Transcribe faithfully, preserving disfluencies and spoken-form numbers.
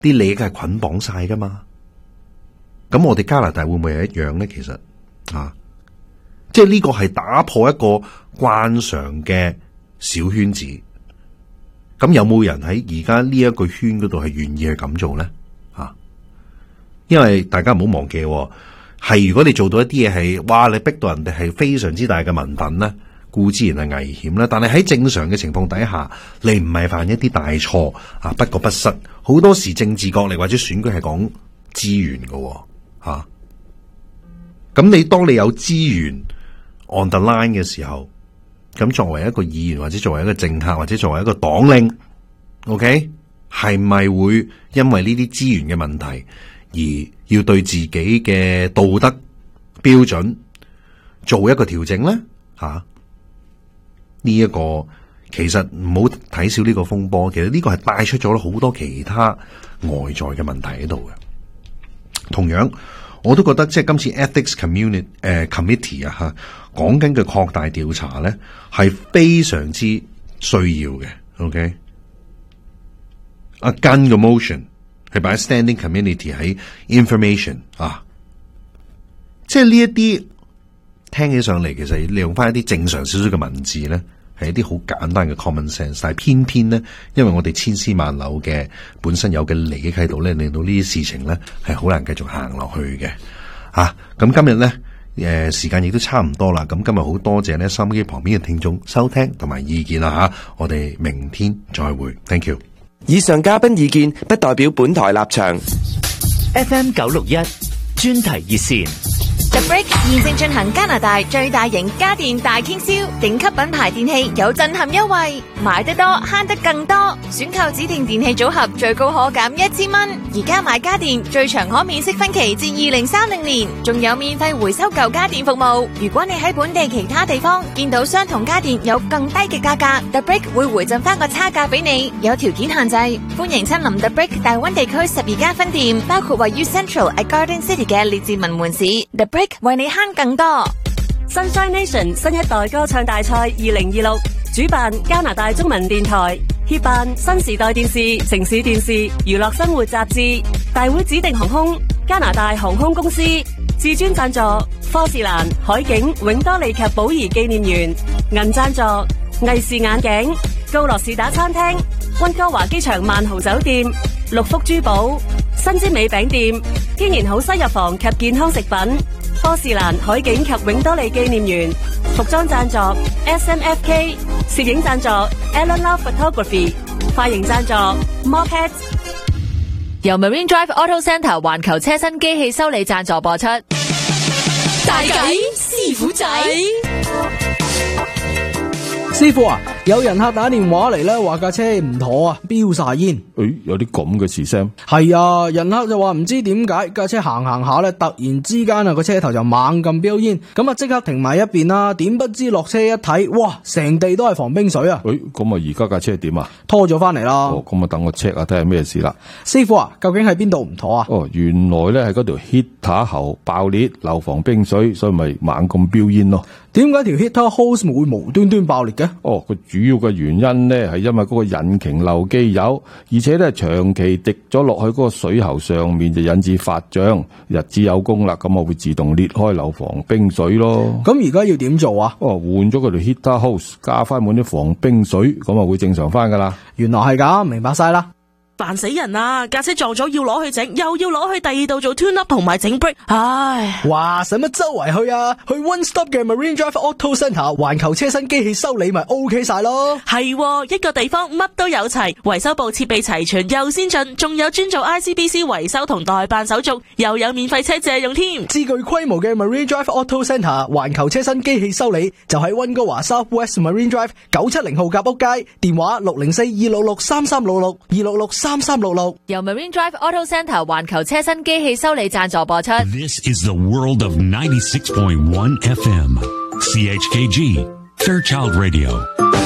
啲利益係捆綁晒噶嘛。咁我哋加拿大會唔會係一樣咧？其實啊，即係呢個係打破一個慣常嘅小圈子。咁有冇人喺而家呢一個圈嗰度係願意去咁做咧？啊，因為大家唔好忘記，係如果你做到一啲嘢係，哇！你逼到人哋係非常之大嘅民憤咧，固之然係危險啦。但係喺正常嘅情況底下，你唔係犯一啲大錯啊，不過不失。好多時政治角力或者選舉係講資源嘅，吓、啊。咁你當你有資源 on the line 嘅時候，咁作為一個議員或者作為一個政客或者作為一個黨領 ，OK， 係咪會因為呢啲資源嘅問題而要對自己嘅道德標準做一個調整咧？吓、啊，呢、這、一個其實唔好睇小呢個風波，其實呢個係帶出咗好多其他外在嘅問題喺度嘅。同樣，我都覺得即係今次 ethics community 誒、呃、committee 啊吓。講緊嘅擴大調查咧，係非常之需要嘅。OK， a gun 嘅 motion 係擺 standing community 喺 information 啊，即係呢一啲聽起上嚟，其實利用翻一啲正常少少嘅文字咧，係一啲好簡單嘅 common sense， 但係偏偏咧，因為我哋千絲萬縷嘅本身有嘅利益喺度咧，令到呢啲事情咧係好難繼續行落去嘅。啊，咁今日咧。誒，時間亦都差唔多啦，咁今日好多謝咧收音機旁邊嘅聽眾收聽同埋意見啦吓，我哋明天再會 ，Thank you。 以上嘉賓意見不代表本台立場。 F M 九六一專題熱線。 The Brick 現正進行加拿大最大型家電大傾銷，頂級品牌電器有震撼優惠，買得多慳得更多，選購指定電器組合最高可減一千蚊。而家買家電最長可免息分期至二零三零年，仲有免費回收舊家電服務。如果你喺本地其他地方見到相同家電有更低嘅價格， The Brick 會回贈翻個差價俾你，有條件限制。歡迎親臨 The Brick 大灣地區十二間分店，包括位於 Central at Garden City 嘅列治文門市。The Brick為你慳更多。 Sunshine Nation 新一代歌唱大賽二零二六主辦加拿大中文電台，協辦新時代電視、城市電視、娛樂生活雜誌。大會指定航空加拿大航空公司，至尊贊助科士蘭、海景、永多利及寶儀紀念園，銀贊助藝視眼鏡、高樂士打餐廳、溫哥華機場萬豪酒店、六福珠寶、新之美餅店、天然好西藥房及健康食品，科士蘭、海景及永多利紀念園。服裝贊助 S M F K， 攝影贊助 Alan Love Photography， 髮型贊助 Mopheads。 由 Marine Drive Auto Centre 環球車身機器修理贊助播出。 大計師傅仔。 師傅啊，有人客打電話嚟咧，話架車唔妥啊，飆晒煙。 誒，有啲咁嘅事聲？ 係啊，人客就話唔知點解架車行行下咧，突然之間啊個車頭就猛咁飆煙，咁啊即刻停埋一邊啦。點不知落車一睇，哇，成地都係防冰水啊！ 誒，咁啊而家架車點啊？ 拖咗翻嚟啦。 哦，咁啊等我 check 下睇下咩事啦。 師傅啊，究竟係邊度唔妥啊？ 哦，原來咧係嗰條 heater 喉爆裂，漏防冰水，所以咪猛咁飆煙咯。 點解條 heater hose 會無端端爆裂嘅？ 哦，個主要嘅原因咧係因為嗰個引擎漏機油，而且咧長期滴咗落去嗰個水喉上面，就引致發脹，日子有功啦，咁啊會自動裂開漏防冰水咯。 咁而家要點做啊？ 哦，換咗嗰條 heater hose， 加翻滿啲防冰水，咁啊會正常翻噶啦。 原來係咁，明白晒啦。 煩死人啊！架車撞咗要攞去整，又要攞去第二度做 tune up 同埋整 brake， 唉！ 哇，使乜周圍去啊？去 One Stop 嘅 Marine Drive Auto Centre 環球車身機器修理咪 OK 晒咯。 係、哦，一個地方乜都有齊，維修部設備齊全又先進，仲有專做 I C B C 維修同代辦手續，又有免費車借用添。 至具規模嘅 Marine Drive Auto Centre 環球車身機器修理就喺溫哥華 South West Marine Drive 九七零號夾屋街，電話六零四二六六三三六六二六六三三六六。 由 Marine Drive Auto Centre 環球車身機器修理贊助播出。 This is the world of ninety-six point one F M C H K G Fairchild Radio。